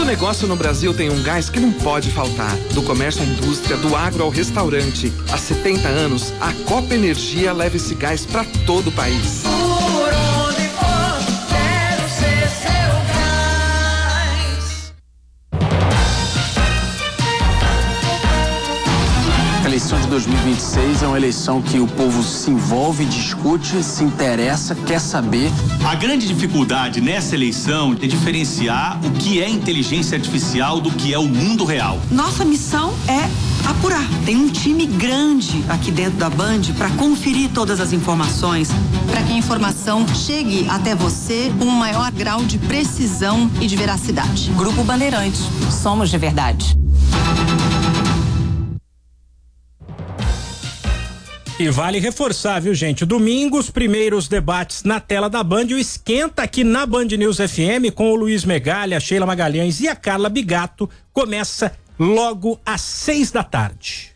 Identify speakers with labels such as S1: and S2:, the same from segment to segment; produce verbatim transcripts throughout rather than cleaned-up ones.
S1: Todo negócio no Brasil tem um gás que não pode faltar. Do comércio à indústria, do agro ao restaurante. Há setenta anos, a Copa Energia leva esse gás para todo o país.
S2: Por onde for, quero ser seu gás.
S3: A eleição de dois mil e vinte e seis é uma eleição que o povo se envolve, discute, se interessa, quer saber.
S4: A grande dificuldade nessa eleição é diferenciar o que é inteligência artificial do que é o mundo real.
S5: Nossa missão é apurar. Tem um time grande aqui dentro da Band para conferir todas as informações.
S6: Para que a informação chegue até você com um maior grau de precisão e de veracidade.
S7: Grupo Bandeirantes. Somos de verdade.
S8: E vale reforçar, viu, gente? Domingo, os primeiros debates na tela da Band. O Esquenta aqui na Band News F M com o Luiz Megalha, a Sheila Magalhães e a Carla Bigato começa logo às seis da tarde.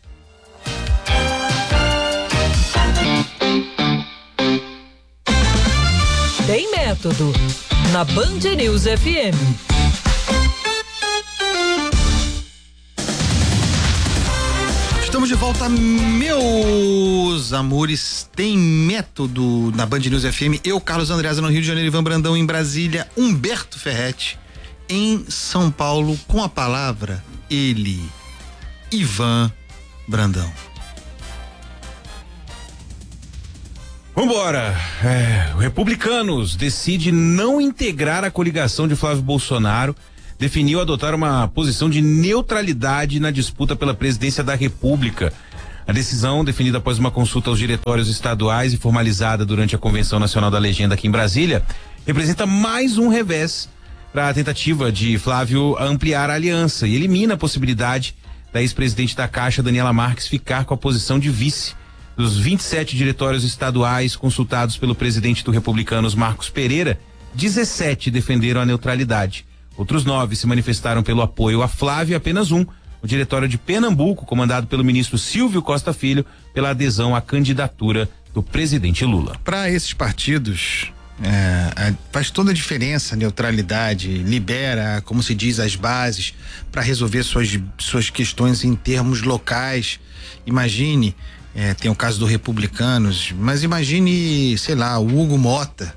S9: Tem método na Band News F M.
S10: Estamos de volta, meus amores. Tem método na Band News F M. Eu, Carlos Andreasa, no Rio de Janeiro, Ivan Brandão em Brasília, Humberto Ferretti em São Paulo, com a palavra ele, Ivan Brandão.
S11: Vambora. É, o Republicanos decide não integrar a coligação de Flávio Bolsonaro. Definiu adotar uma posição de neutralidade na disputa pela presidência da República. A decisão, definida após uma consulta aos diretórios estaduais e formalizada durante a Convenção Nacional da Legenda aqui em Brasília, representa mais um revés para a tentativa de Flávio ampliar a aliança e elimina a possibilidade da ex-presidente da Caixa, Daniela Marques, ficar com a posição de vice. Dos vinte e sete diretórios estaduais consultados pelo presidente do Republicanos, Marcos Pereira, dezessete defenderam a neutralidade. Outros nove se manifestaram pelo apoio a Flávio e apenas um, o diretório de Pernambuco, comandado pelo ministro Silvio Costa Filho, pela adesão à candidatura do presidente Lula.
S10: Para esses partidos, é, faz toda a diferença a neutralidade, libera, como se diz, as bases para resolver suas, suas questões em termos locais. Imagine, é, tem o caso do Republicanos, mas imagine, sei lá, o Hugo Mota,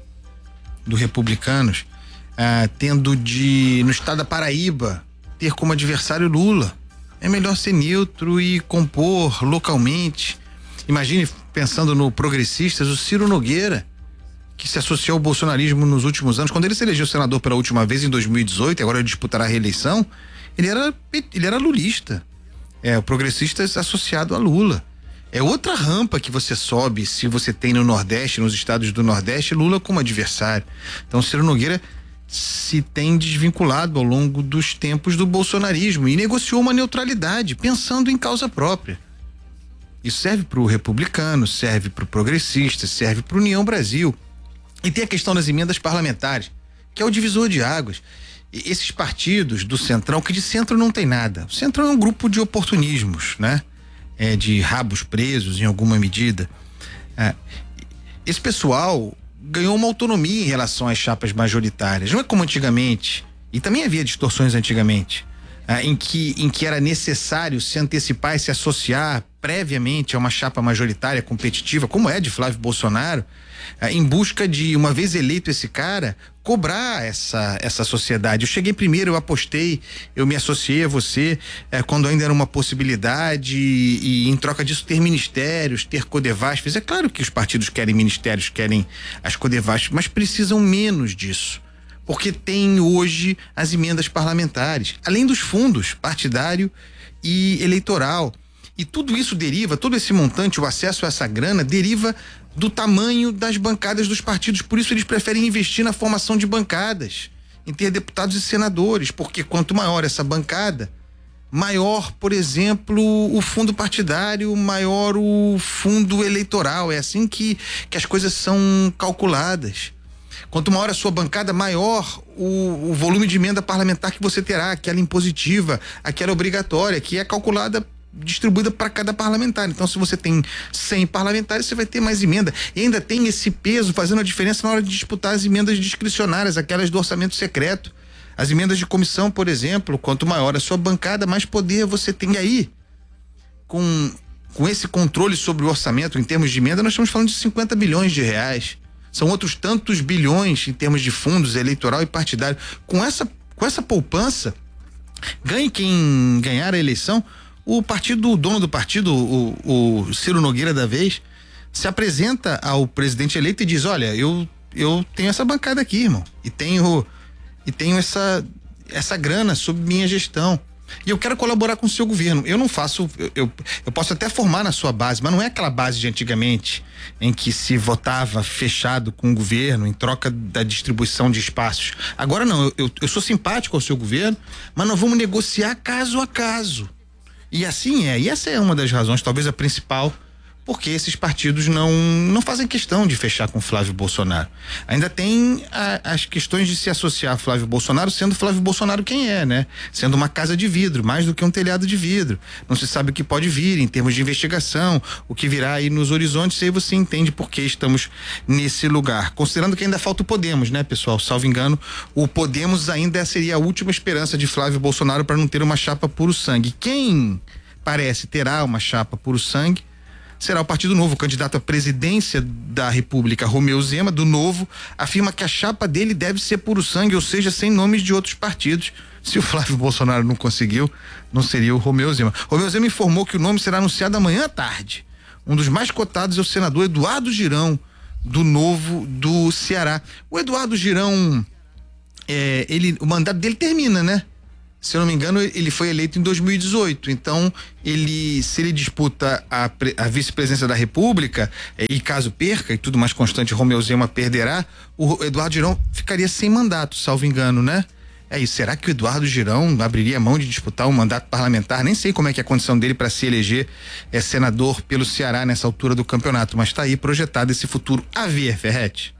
S10: do Republicanos, Ah, tendo de, no estado da Paraíba, ter como adversário Lula. É melhor ser neutro e compor localmente. Imagine, pensando no Progressistas, o Ciro Nogueira, que se associou ao bolsonarismo nos últimos anos. Quando ele se elegeu senador pela última vez em dois mil e dezoito, e agora ele disputará a reeleição, ele era, ele era lulista. É, o Progressistas associado a Lula. É outra rampa que você sobe se você tem no Nordeste, nos estados do Nordeste, Lula como adversário. Então, o Ciro Nogueira se tem desvinculado ao longo dos tempos do bolsonarismo e negociou uma neutralidade, pensando em causa própria. Isso serve para o Republicano, serve para o Progressista, serve para o União Brasil. E tem a questão das emendas parlamentares, que é o divisor de águas. E esses partidos do Centrão, que de centro não tem nada. O Centrão é um grupo de oportunismos, né? É, de rabos presos em alguma medida. É, esse pessoal ganhou uma autonomia em relação às chapas majoritárias. Não é como antigamente, e também havia distorções antigamente, ah, em que, em que era necessário se antecipar e se associar previamente a uma chapa majoritária competitiva, como é de Flávio Bolsonaro, ah, em busca de, uma vez eleito esse cara, cobrar essa, essa sociedade. Eu cheguei primeiro, eu apostei, eu me associei a você eh, quando ainda era uma possibilidade e, e em troca disso ter ministérios, ter codevasfes. É claro que os partidos querem ministérios, querem as codevasfes, mas precisam menos disso, porque tem hoje as emendas parlamentares, além dos fundos partidário e eleitoral. E tudo isso deriva, todo esse montante, o acesso a essa grana, deriva do tamanho das bancadas dos partidos. Por isso eles preferem investir na formação de bancadas, em ter deputados e senadores, porque quanto maior essa bancada, maior, por exemplo, o fundo partidário, maior o fundo eleitoral. É assim que, que as coisas são calculadas. Quanto maior a sua bancada, maior o, o volume de emenda parlamentar que você terá, aquela impositiva, aquela obrigatória, que é calculada, distribuída para cada parlamentar. Então, se você tem cem parlamentares, você vai ter mais emenda. E ainda tem esse peso fazendo a diferença na hora de disputar as emendas discricionárias, aquelas do orçamento secreto. As emendas de comissão, por exemplo, quanto maior a sua bancada, mais poder você tem aí. Com, com esse controle sobre o orçamento em termos de emenda, nós estamos falando de cinquenta bilhões de reais. São outros tantos bilhões em termos de fundos eleitoral e partidário. Com essa, com essa poupança, ganhe quem ganhar a eleição, o partido, o dono do partido, o, o Ciro Nogueira da vez, se apresenta ao presidente eleito e diz: olha, eu, eu tenho essa bancada aqui, irmão, e tenho, e tenho essa, essa grana sob minha gestão. E eu quero colaborar com o seu governo. Eu não faço, eu, eu, eu posso até formar na sua base, mas não é aquela base de antigamente, em que se votava fechado com o governo em troca da distribuição de espaços. Agora não, eu, eu sou simpático ao seu governo, mas nós vamos negociar caso a caso. E assim é, e essa é uma das razões, talvez a principal, porque esses partidos não, não fazem questão de fechar com Flávio Bolsonaro. Ainda tem a, as questões de se associar a Flávio Bolsonaro, sendo Flávio Bolsonaro quem é, né? Sendo uma casa de vidro, mais do que um telhado de vidro. Não se sabe o que pode vir em termos de investigação, o que virá aí nos horizontes, e aí você entende por que estamos nesse lugar. Considerando que ainda falta o Podemos, né, pessoal? Salvo engano, o Podemos ainda seria a última esperança de Flávio Bolsonaro para não ter uma chapa puro sangue. Quem parece terá uma chapa puro sangue será o Partido Novo. O candidato à presidência da República, Romeu Zema, do Novo, afirma que a chapa dele deve ser puro sangue, ou seja, sem nomes de outros partidos. Se o Flávio Bolsonaro não conseguiu, não seria o Romeu Zema. Romeu Zema informou que o nome será anunciado amanhã à tarde. Um dos mais cotados é o senador Eduardo Girão, do Novo do Ceará. O Eduardo Girão, é, ele, o mandato dele termina, né? Se eu não me engano, ele foi eleito em dois mil e dezoito. Então, ele, se ele disputa a, a vice-presidência da República, eh, e caso perca, e tudo mais constante, Romeu Zema perderá, o Eduardo Girão ficaria sem mandato, salvo engano, né? É isso. Será que o Eduardo Girão abriria mão de disputar um mandato parlamentar? Nem sei como é que é a condição dele para se eleger é, senador pelo Ceará nessa altura do campeonato, mas está aí projetado esse futuro a ver, Ferretti.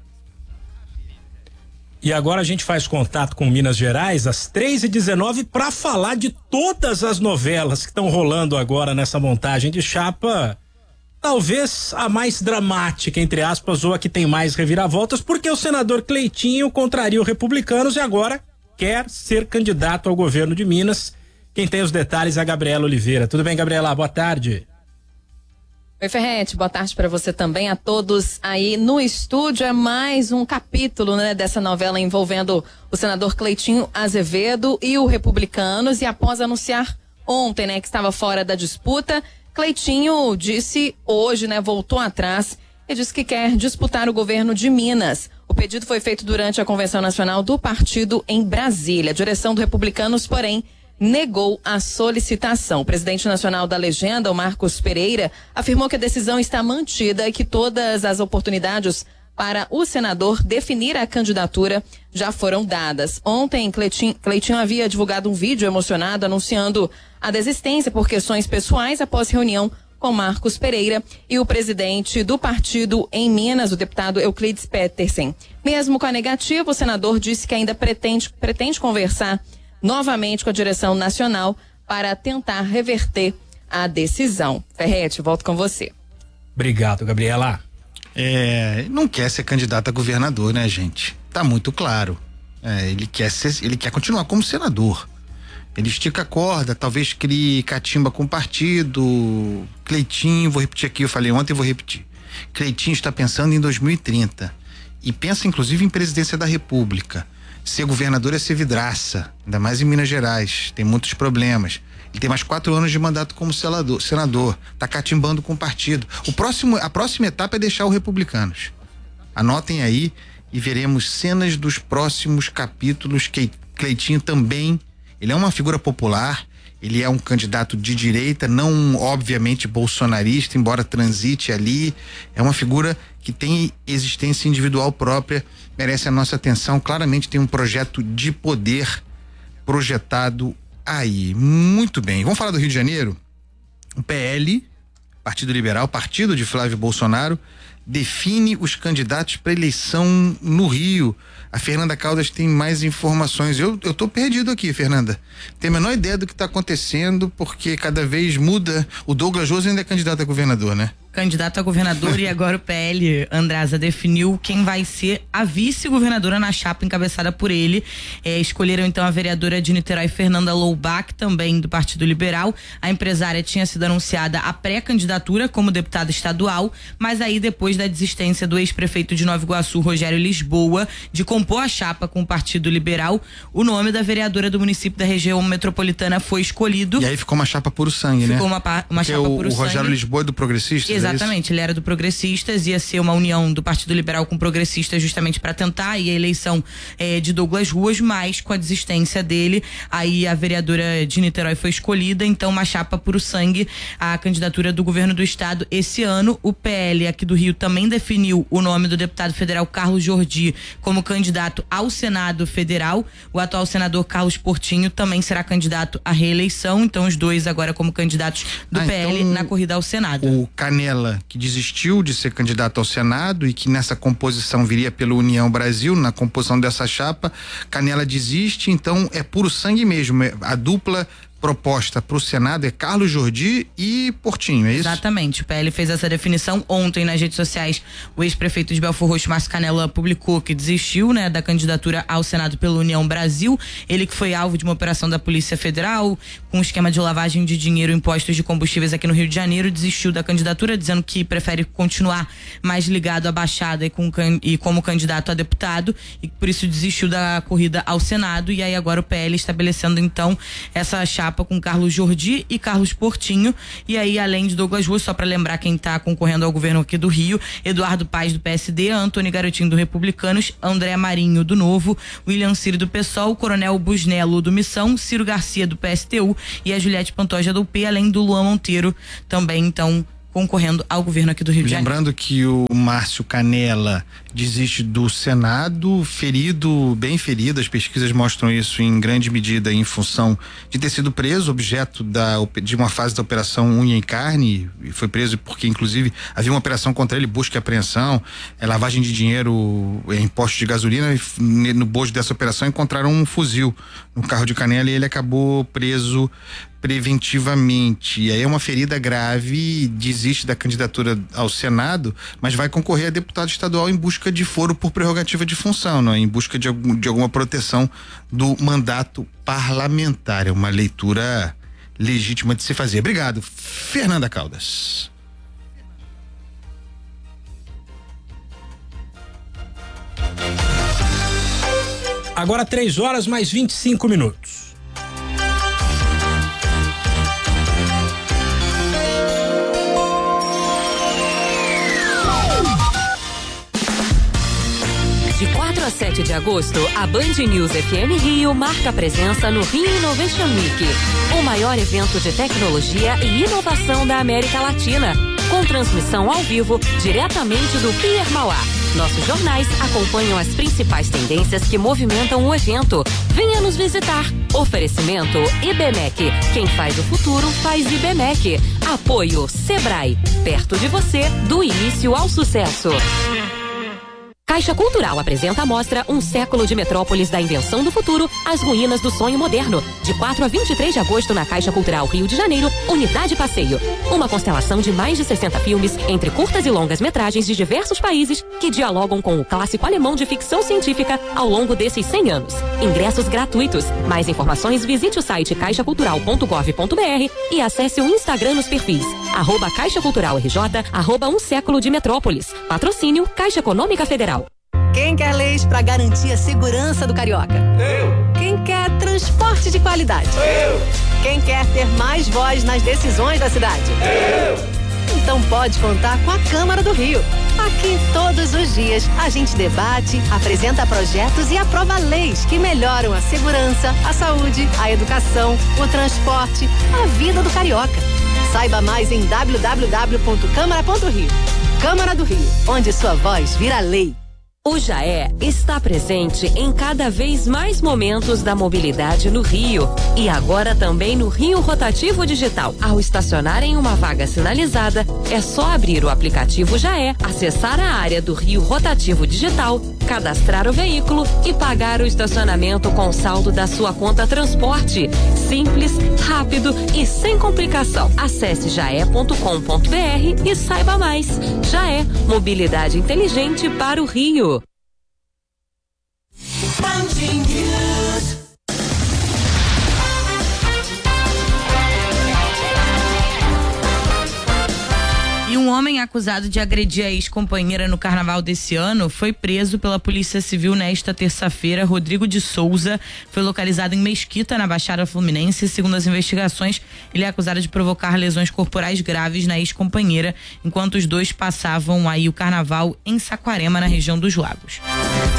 S8: E agora a gente faz contato com Minas Gerais às três e dezenove para falar de todas as novelas que estão rolando agora nessa montagem de chapa. Talvez a mais dramática, entre aspas, ou a que tem mais reviravoltas, porque o senador Cleitinho contraria os republicanos e agora quer ser candidato ao governo de Minas. Quem tem os detalhes é a Gabriela Oliveira. Tudo bem, Gabriela? Boa tarde.
S12: Oi, Ferretti, boa tarde para você também, a todos aí no estúdio. É mais um capítulo, né, dessa novela envolvendo o senador Cleitinho Azevedo e o Republicanos. E após anunciar ontem, né, que estava fora da disputa, Cleitinho disse hoje, né, voltou atrás e disse que quer disputar o governo de Minas. O pedido foi feito durante a Convenção Nacional do partido em Brasília. A direção do Republicanos, porém, negou a solicitação. O presidente nacional da legenda, o Marcos Pereira, afirmou que a decisão está mantida e que todas as oportunidades para o senador definir a candidatura já foram dadas. Ontem, Cleitinho, Cleitinho havia divulgado um vídeo emocionado anunciando a desistência por questões pessoais após reunião com Marcos Pereira e o presidente do partido em Minas, o deputado Euclides Petersen. Mesmo com a negativa, o senador disse que ainda pretende, pretende conversar novamente com a direção nacional para tentar reverter a decisão. Ferretti, volto com você.
S8: Obrigado, Gabriela.
S10: É, não quer ser candidato a governador, né, gente? Tá muito claro. É, ele quer ser, ele quer continuar como senador. Ele estica a corda, talvez crie catimba com o partido. Cleitinho, vou repetir aqui, eu falei ontem e vou repetir. Cleitinho está pensando em dois mil e trinta e pensa inclusive em presidência da República. Ser governador é ser vidraça, ainda mais em Minas Gerais, tem muitos problemas. Ele tem mais quatro anos de mandato como senador, senador, tá catimbando com o partido. O próximo, a próxima etapa é deixar o Republicanos. Anotem aí e veremos cenas dos próximos capítulos. Que Cleitinho também, ele é uma figura popular, ele é um candidato de direita, não obviamente bolsonarista, embora transite ali, é uma figura que tem existência individual própria, merece a nossa atenção, claramente tem um projeto de poder projetado aí. Muito bem, vamos falar do Rio de Janeiro? O P L, Partido Liberal, partido de Flávio Bolsonaro, define os candidatos para eleição no Rio. A Fernanda Caldas tem mais informações. Eu, eu tô perdido aqui, Fernanda. Tenho a menor ideia do que está acontecendo, porque cada vez muda. O Douglas José ainda é candidato a governador, né?
S13: candidato a governador e agora o P L, Andresa, definiu quem vai ser a vice-governadora na chapa encabeçada por ele. É, escolheram então a vereadora de Niterói, Fernanda Loubach, também do Partido Liberal. A empresária tinha sido anunciada a pré-candidatura como deputada estadual, mas aí depois da desistência do ex-prefeito de Nova Iguaçu, Rogério Lisboa, de compor a chapa com o Partido Liberal, o nome da vereadora do município da região metropolitana foi escolhido.
S10: E aí ficou uma chapa puro sangue,
S13: ficou
S10: né?
S13: Ficou uma, uma chapa
S10: o,
S13: puro
S10: o
S13: sangue.
S10: O Rogério Lisboa é do Progressistas.
S13: Exatamente,
S10: é
S13: ele era do Progressistas, ia ser uma união do Partido Liberal com Progressistas justamente para tentar e a eleição eh, de Douglas Ruas, mas com a desistência dele, aí a vereadora de Niterói foi escolhida, então uma chapa puro sangue, a candidatura do governo do estado esse ano. O P L aqui do Rio também definiu o nome do deputado federal Carlos Jordi como candidato ao Senado Federal. O atual senador Carlos Portinho também será candidato à reeleição, então os dois agora como candidatos do
S10: ah,
S13: P L
S10: então,
S13: na corrida ao Senado.
S10: O Canela, que desistiu de ser candidato ao Senado e que nessa composição viria pela União Brasil, na composição dessa chapa, Canela desiste, então é puro sangue mesmo, a dupla proposta para o Senado é Carlos Jordi e Portinho, é isso?
S13: Exatamente, o P L fez essa definição ontem nas redes sociais. O ex-prefeito de Belfor Roxo, Márcio Canela, publicou que desistiu, né, da candidatura ao Senado pela União Brasil. Ele que foi alvo de uma operação da Polícia Federal com um esquema de lavagem de dinheiro e impostos de combustíveis aqui no Rio de Janeiro, desistiu da candidatura, dizendo que prefere continuar mais ligado à Baixada e, com, e como candidato a deputado, e por isso desistiu da corrida ao Senado. E aí agora o P L estabelecendo então essa chapa com Carlos Jordi e Carlos Portinho. E aí, além de Douglas Ruas, só para lembrar quem está concorrendo ao governo aqui do Rio: Eduardo Paes do P S D, Antônio Garotinho do Republicanos, André Marinho do Novo, William Ciro do PSOL, Coronel Busnello do Missão, Ciro Garcia do P S T U e a Juliette Pantoja do P, além do Luan Monteiro também, então, concorrendo ao governo aqui do Rio de Janeiro.
S10: Lembrando que o Márcio Canela desiste do Senado, ferido, bem ferido, as pesquisas mostram isso em grande medida em função de ter sido preso, objeto da, de uma fase da operação Unha e Carne, e foi preso porque inclusive havia uma operação contra ele, busca e apreensão, é, lavagem de dinheiro, é, imposto de gasolina, e no bojo dessa operação encontraram um fuzil no carro de Canela e ele acabou preso preventivamente. E aí é uma ferida grave, desiste da candidatura ao Senado, mas vai concorrer a deputado estadual em busca de foro por prerrogativa de função, não é? Em busca de, algum, de alguma proteção do mandato parlamentar. É uma leitura legítima de se fazer. Obrigado, Fernanda Caldas.
S8: Agora três horas mais vinte e cinco minutos.
S14: De quatro a sete de agosto, a Band News F M Rio marca presença no Rio Innovation Week, o maior evento de tecnologia e inovação da América Latina, com transmissão ao vivo diretamente do Pier Mauá. Nossos jornais acompanham as principais tendências que movimentam o evento. Venha nos visitar. Oferecimento IBMEC. Quem faz o futuro faz IBMEC. Apoio Sebrae. Perto de você, do início ao sucesso. Caixa Cultural apresenta a mostra Um Século de Metrópolis da Invenção do Futuro, as Ruínas do Sonho Moderno, de quatro a vinte e três de agosto na Caixa Cultural Rio de Janeiro, Unidade Passeio. Uma constelação de mais de sessenta filmes, entre curtas e longas metragens de diversos países, que dialogam com o clássico alemão de ficção científica ao longo desses cem anos. Ingressos gratuitos. Mais informações, visite o site caixa cultural ponto gov ponto br e acesse o Instagram nos perfis arroba Caixa Cultural R J, arroba Um Século de Metrópolis. Patrocínio Caixa Econômica Federal.
S15: Quem quer leis para garantir a segurança do carioca? Eu. Quem quer transporte de qualidade? Eu. Quem quer ter mais voz nas decisões da cidade? Eu. Então pode contar com a Câmara do Rio. Aqui todos os dias a gente debate, apresenta projetos e aprova leis que melhoram a segurança, a saúde, a educação, o transporte, a vida do carioca. Saiba mais em w w w ponto câmara ponto rio. Câmara do Rio, onde sua voz vira lei.
S14: O Jaé está presente em cada vez mais momentos da mobilidade no Rio e agora também no Rio Rotativo Digital. Ao estacionar em uma vaga sinalizada, é só abrir o aplicativo Jaé, acessar a área do Rio Rotativo Digital, cadastrar o veículo e pagar o estacionamento com o saldo da sua conta transporte. Simples, rápido e sem complicação. Acesse jae ponto com ponto br e saiba mais. Jae, mobilidade inteligente para o Rio.
S13: E um homem acusado de agredir a ex-companheira no carnaval desse ano foi preso pela Polícia Civil nesta terça-feira. Rodrigo de Souza foi localizado em Mesquita, na Baixada Fluminense. Segundo as investigações, ele é acusado de provocar lesões corporais graves na ex-companheira, enquanto os dois passavam aí o carnaval em Saquarema, na região dos Lagos.